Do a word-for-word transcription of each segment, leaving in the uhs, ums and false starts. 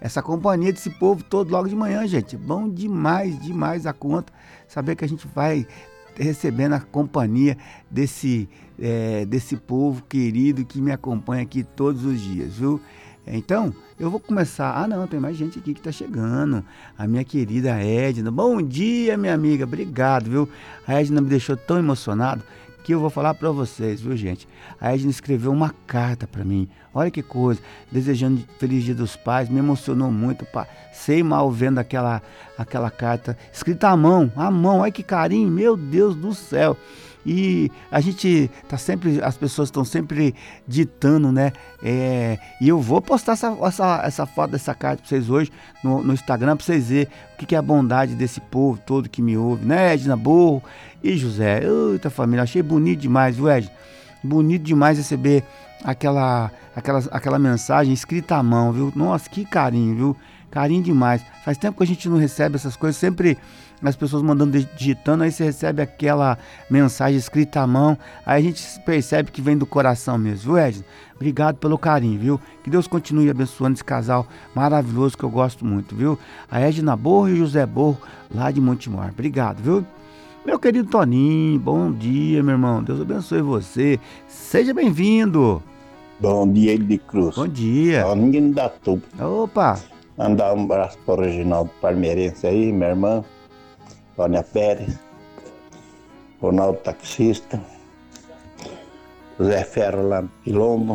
essa companhia desse povo todo logo de manhã, gente. Bom demais, demais a conta. Saber que a gente vai recebendo a companhia desse, é, desse povo querido que me acompanha aqui todos os dias, viu? Então, eu vou começar. Ah, não, tem mais gente aqui que tá chegando. A minha querida Edna. Bom dia, minha amiga. Obrigado, viu? A Edna me deixou tão emocionado que eu vou falar para vocês, viu, gente? A Edna escreveu uma carta para mim. Olha que coisa. Desejando Feliz Dia dos Pais. Me emocionou muito. Passei mal vendo aquela, aquela carta escrita à mão. À mão. Olha que carinho. Meu Deus do céu. E a gente tá sempre, as pessoas estão sempre ditando, né? É, e eu vou postar essa, essa, essa foto dessa carta para vocês hoje no, no Instagram, para vocês verem o que, que é a bondade desse povo todo que me ouve, né? Edna Borro e José. Eita família, achei bonito demais, viu, Edna? Bonito demais receber aquela, aquela, aquela mensagem escrita à mão, viu? Nossa, que carinho, viu? Carinho demais. Faz tempo que a gente não recebe essas coisas, sempre as pessoas mandando, digitando, aí você recebe aquela mensagem escrita à mão, aí a gente percebe que vem do coração mesmo, viu, Edna? Obrigado pelo carinho, viu? Que Deus continue abençoando esse casal maravilhoso que eu gosto muito, viu? A Edna Borro e o José Borro, lá de Montemor. Obrigado, viu? Meu querido Toninho, bom dia, meu irmão. Deus abençoe você. Seja bem-vindo. Bom dia, de Cruz. Bom dia. Toninho da Tuba. Opa. Mandar um abraço para o Reginaldo Palmeirense aí, minha irmã, Tônia Pérez, Ronaldo Taxista, Zé Ferro lá no Quilombo,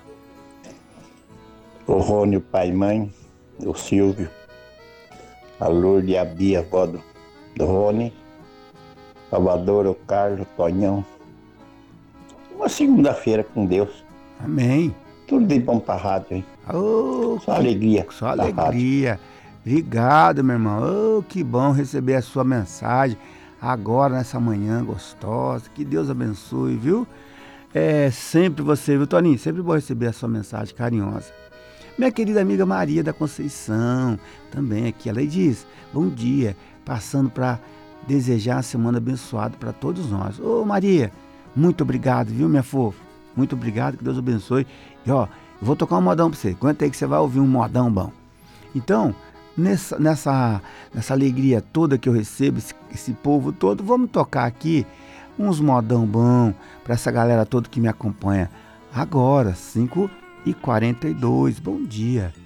o Rony, o pai e mãe, o Silvio, a Lourdes e a Bia, avó do, do Rony, Salvador, o Carlos, o Tonhão. Uma segunda-feira com Deus. Amém. Tudo de bom pra rádio, hein? Oh, só alegria. Só alegria. Obrigado, meu irmão. Oh, que bom receber a sua mensagem agora, nessa manhã gostosa. Que Deus abençoe, viu? É sempre você, viu, Toninho? Sempre bom receber a sua mensagem carinhosa. Minha querida amiga Maria da Conceição, também aqui. Ela diz, bom dia, passando para desejar a semana abençoada para todos nós. Ô, oh, Maria, muito obrigado, viu, minha fofa? Muito obrigado, que Deus abençoe. E ó, eu vou tocar um modão pra você. Aguenta aí que você vai ouvir um modão bom. Então, nessa, nessa, nessa alegria toda que eu recebo, esse, esse povo todo, vamos tocar aqui uns modão bom pra essa galera toda que me acompanha. Agora, cinco e quarenta e dois. Bom dia.